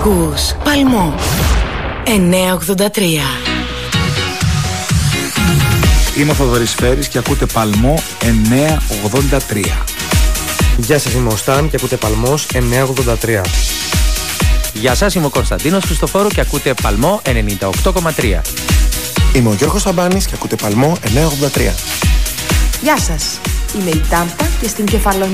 Ακούς Παλμό 983. Είμαι ο Θοδωρής Φέρης και ακούτε Παλμό 983. Γεια σας, είμαι ο Σταν και ακούτε Παλμός 983. Γεια σας, είμαι ο Κωνσταντίνος Χριστοφόρου και ακούτε Παλμό 98,3. Είμαι ο Γιώργος Σαμπάνης και ακούτε Παλμό 983. Γεια σας, είμαι η Τάμπα και στην Κεφαλονιά